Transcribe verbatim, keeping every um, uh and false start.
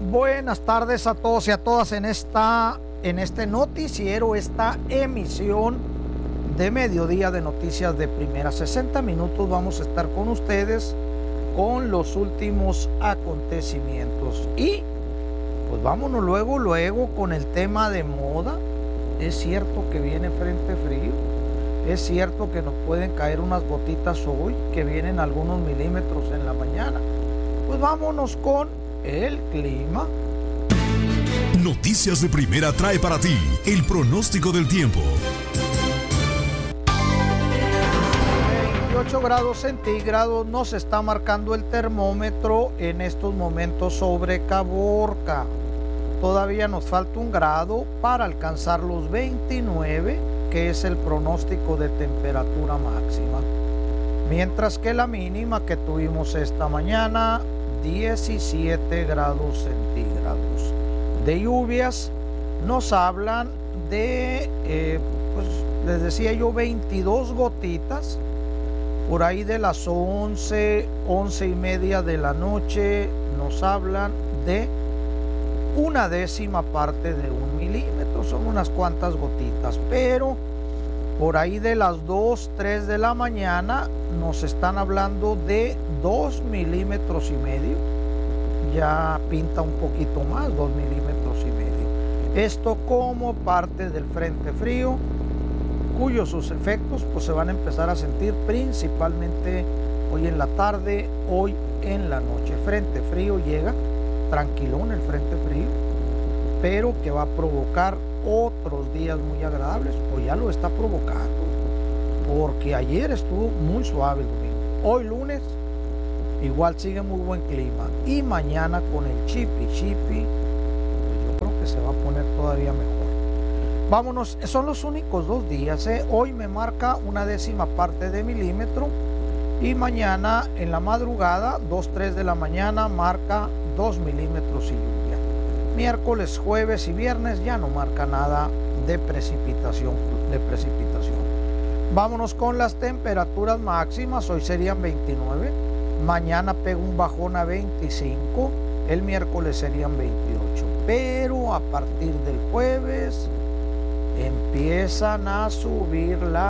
Buenas tardes a todos y a todas en esta en este noticiero, esta emisión de mediodía de noticias de Primera. sesenta minutos vamos a estar con ustedes con los últimos acontecimientos. Y pues vámonos luego, luego con el tema de moda. Es cierto que viene frente frío. Es cierto que nos pueden caer unas gotitas hoy, que vienen algunos milímetros en la mañana. Pues vámonos con el clima. Noticias de Primera trae para ti el pronóstico del tiempo. veintiocho grados centígrados nos está marcando el termómetro en estos momentos sobre Caborca. Todavía nos falta un grado para alcanzar los veintinueve, que es el pronóstico de temperatura máxima. Mientras que la mínima que tuvimos esta mañana, diecisiete grados centígrados. De lluvias nos hablan de, eh, pues les decía yo, veintidós gotitas. Por ahí de las once, once y media de la noche nos hablan de una décima parte de un milímetro, son unas cuantas gotitas, pero por ahí de las dos, tres de la mañana nos están hablando de dos milímetros y medio, ya pinta un poquito más, dos milímetros y medio. Esto como parte del frente frío, cuyos sus efectos pues se van a empezar a sentir principalmente hoy en la tarde, hoy en la noche. Frente frío llega, tranquilón el frente frío, pero que va a provocar otros días muy agradables, o ya lo está provocando, porque ayer estuvo muy suave el domingo. Hoy lunes igual sigue muy buen clima, y mañana con el chipi chipi, pues yo creo que se va a poner todavía mejor. Vámonos, son los únicos dos días, ¿eh? Hoy me marca una décima parte de milímetro, y mañana en la madrugada, dos, tres de la mañana, marca dos milímetros y lluvia. Miércoles, jueves y viernes ya no marca nada de precipitación, de precipitación. Vámonos con las temperaturas máximas. Hoy serían veintinueve, mañana pega un bajón a veinticinco, el miércoles serían veintiocho, pero a partir del jueves empiezan a subir las